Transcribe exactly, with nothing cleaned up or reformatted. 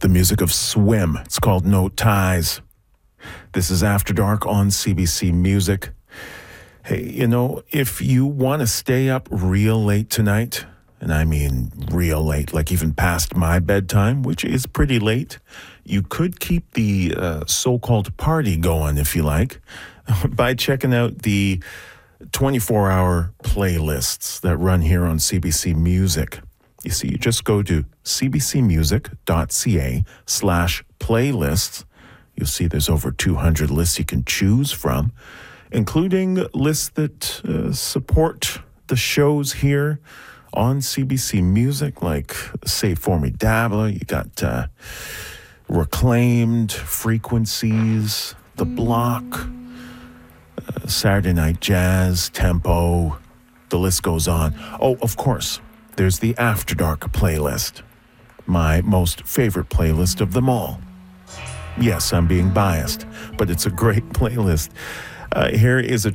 the music of Swim. It's called No Ties. This is After Dark on C B C Music. Hey, you know, if you want to stay up real late tonight, and I mean real late, like even past my bedtime, which is pretty late, you could keep the uh, so-called party going, if you like, by checking out the twenty-four hour playlists that run here on C B C Music. You see, you just go to cbcmusic.ca slash playlists. You'll see there's over two hundred lists you can choose from, including lists that uh, support the shows here on C B C Music, like Say Formidable. You got uh, Reclaimed, Frequencies, The Block, uh, Saturday Night Jazz, Tempo. The list goes on. Oh, of course, there's the After Dark playlist, my most favorite playlist of them all. Yes, I'm being biased, but it's a great playlist. Uh, here is a